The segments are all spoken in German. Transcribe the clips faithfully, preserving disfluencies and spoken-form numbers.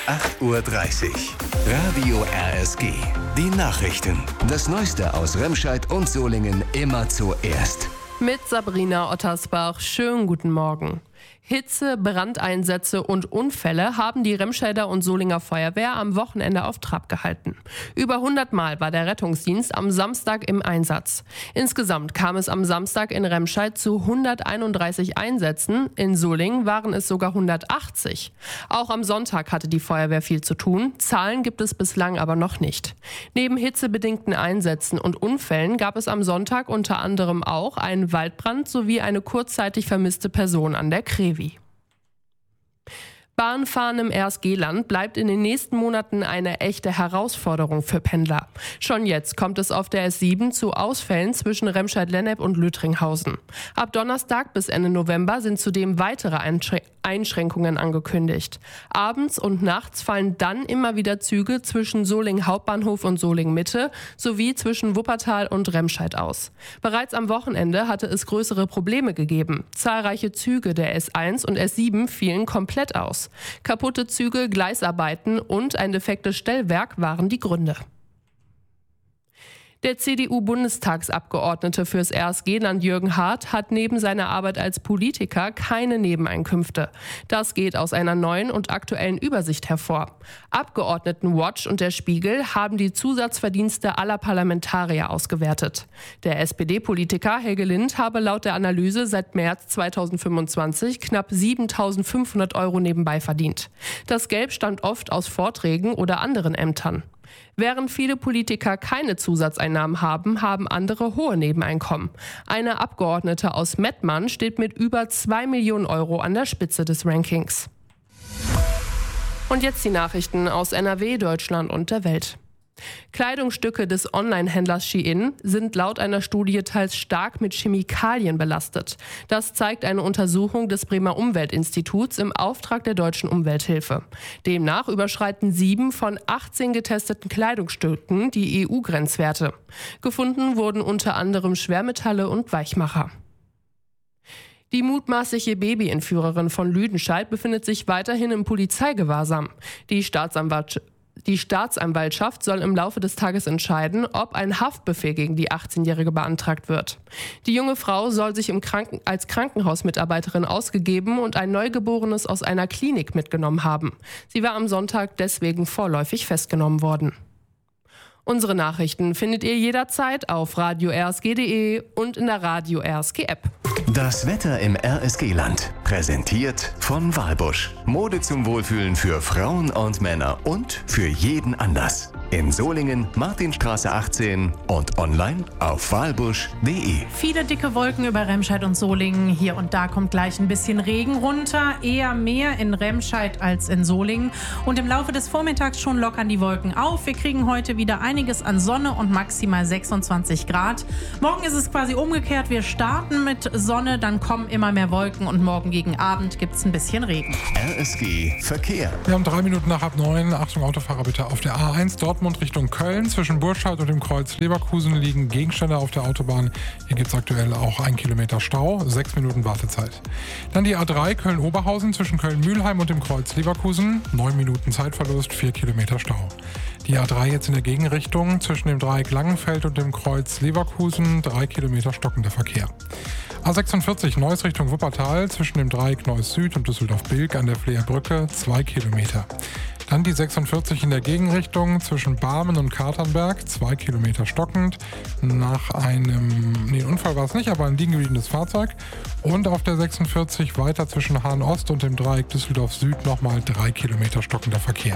acht Uhr dreißig. Radio R S G. Die Nachrichten. Das Neueste aus Remscheid und Solingen immer zuerst. Mit Sabrina Ottersbach. Schönen guten Morgen. Hitze, Brandeinsätze und Unfälle haben die Remscheider und Solinger Feuerwehr am Wochenende auf Trab gehalten. Über hundert Mal war der Rettungsdienst am Samstag im Einsatz. Insgesamt kam es am Samstag in Remscheid zu hunderteinunddreißig Einsätzen, in Solingen waren es sogar hundertachtzig. Auch am Sonntag hatte die Feuerwehr viel zu tun, Zahlen gibt es bislang aber noch nicht. Neben hitzebedingten Einsätzen und Unfällen gab es am Sonntag unter anderem auch einen Waldbrand sowie eine kurzzeitig vermisste Person an der Krevi. Bahnfahren im R S G-Land bleibt in den nächsten Monaten eine echte Herausforderung für Pendler. Schon jetzt kommt es auf der S sieben zu Ausfällen zwischen Remscheid-Lennep und Lüttringhausen. Ab Donnerstag bis Ende November sind zudem weitere Einschrä- Einschränkungen angekündigt. Abends und nachts fallen dann immer wieder Züge zwischen Solingen Hauptbahnhof und Solingen Mitte sowie zwischen Wuppertal und Remscheid aus. Bereits am Wochenende hatte es größere Probleme gegeben. Zahlreiche Züge der S eins und S sieben fielen komplett aus. Kaputte Züge, Gleisarbeiten und ein defektes Stellwerk waren die Gründe. Der C D U-Bundestagsabgeordnete fürs R S G-Land Jürgen Hart hat neben seiner Arbeit als Politiker keine Nebeneinkünfte. Das geht aus einer neuen und aktuellen Übersicht hervor. Abgeordnetenwatch und der Spiegel haben die Zusatzverdienste aller Parlamentarier ausgewertet. Der S P D-Politiker Helge Lind habe laut der Analyse seit März zweitausendfünfundzwanzig knapp siebentausendfünfhundert Euro nebenbei verdient. Das Geld stammt oft aus Vorträgen oder anderen Ämtern. Während viele Politiker keine Zusatzeinnahmen haben, haben andere hohe Nebeneinkommen. Eine Abgeordnete aus Mettmann steht mit über zwei Millionen Euro an der Spitze des Rankings. Und jetzt die Nachrichten aus N R W, Deutschland und der Welt. Kleidungsstücke des Online-Händlers Shein sind laut einer Studie teils stark mit Chemikalien belastet. Das zeigt eine Untersuchung des Bremer Umweltinstituts im Auftrag der Deutschen Umwelthilfe. Demnach überschreiten sieben von achtzehn getesteten Kleidungsstücken die E U-Grenzwerte. Gefunden wurden unter anderem Schwermetalle und Weichmacher. Die mutmaßliche Babyentführerin von Lüdenscheid befindet sich weiterhin im Polizeigewahrsam. Die Staatsanwaltschaft Die Staatsanwaltschaft soll im Laufe des Tages entscheiden, ob ein Haftbefehl gegen die achtzehnjährige beantragt wird. Die junge Frau soll sich im Kranken- als Krankenhausmitarbeiterin ausgegeben und ein Neugeborenes aus einer Klinik mitgenommen haben. Sie war am Sonntag deswegen vorläufig festgenommen worden. Unsere Nachrichten findet ihr jederzeit auf radio r s g punkt d e und in der Radio R S G App. Das Wetter im R S G-Land. Präsentiert von Walbusch. Mode zum Wohlfühlen für Frauen und Männer und für jeden Anlass. In Solingen, Martinstraße achtzehn und online auf walbusch punkt d e. Viele dicke Wolken über Remscheid und Solingen. Hier und da kommt gleich ein bisschen Regen runter. Eher mehr in Remscheid als in Solingen. Und im Laufe des Vormittags schon lockern die Wolken auf. Wir kriegen heute wieder einiges an Sonne und maximal sechsundzwanzig Grad. Morgen ist es quasi umgekehrt. Wir starten mit Sonne, dann kommen immer mehr Wolken und morgen gegen Abend gibt es ein bisschen Regen. R S G Verkehr. Wir haben drei Minuten nach halb neun. Achtung, Autofahrer bitte auf der A eins Dortmund Richtung Köln. Zwischen Burscheid und dem Kreuz Leverkusen liegen Gegenstände auf der Autobahn. Hier gibt es aktuell auch ein Kilometer Stau, sechs Minuten Wartezeit. Dann die A drei Köln-Oberhausen zwischen Köln-Mühlheim und dem Kreuz Leverkusen. neun Minuten Zeitverlust, vier Kilometer Stau. Die A drei jetzt in der Gegenrichtung zwischen dem Dreieck Langenfeld und dem Kreuz Leverkusen. drei Kilometer stockender Verkehr. A sechsundvierzig Neuss Richtung Wuppertal zwischen dem Dreieck Neuss Süd und Düsseldorf-Bilk an der Fleerbrücke zwei Kilometer. Dann die sechsundvierzig in der Gegenrichtung zwischen Barmen und Katernberg, zwei Kilometer stockend. Nach einem, nee, Unfall war es nicht, aber ein liegen gebliebenes Fahrzeug. Und auf der sechsundvierzig weiter zwischen Hahn-Ost und dem Dreieck Düsseldorf-Süd nochmal drei Kilometer stockender Verkehr.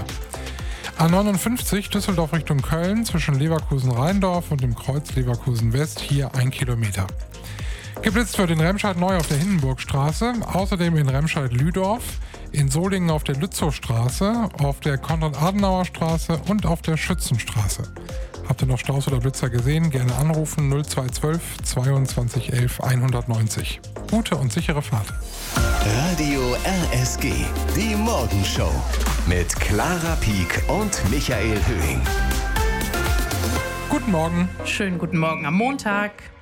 A neunundfünfzig Düsseldorf Richtung Köln zwischen Leverkusen-Rheindorf und dem Kreuz Leverkusen-West, hier ein Kilometer. Geblitzt wird in Remscheid neu auf der Hindenburgstraße, außerdem in Remscheid-Lüdorf, in Solingen auf der Lützowstraße, auf der Konrad-Adenauer-Straße und auf der Schützenstraße. Habt ihr noch Staus oder Blitzer gesehen? Gerne anrufen null zwei zwölf zweiundzwanzig elf hundertneunzig. Gute und sichere Fahrt. Radio R S G, die Morgenshow mit Clara Pieck und Michael Höhing. Guten Morgen. Schönen guten Morgen am Montag.